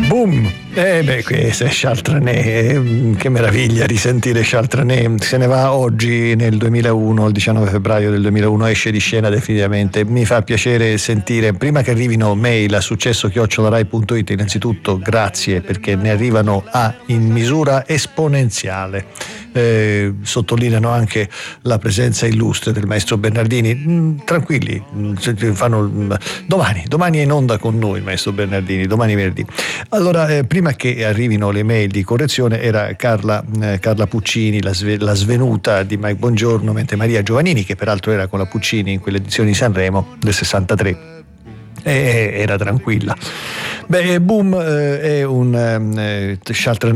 Boom! Questo è Charles Trenet, che meraviglia risentire Charles Trenet. Se ne va oggi nel 2001, il 19 febbraio del 2001 esce di scena definitivamente. Mi fa piacere sentire, prima che arrivino mail a successo@rai.it, innanzitutto grazie, perché ne arrivano in misura esponenziale. Sottolineano anche la presenza illustre del maestro Bernardini. Tranquilli, domani è in onda con noi il maestro Bernardini, domani venerdì. Allora, prima che arrivino le mail di correzione, era Carla Puccini, la svenuta di Mike Bongiorno, mentre Maria Giovannini, che peraltro era con la Puccini in quell'edizione di Sanremo del 63, era tranquilla. Boom è un Charles Trenet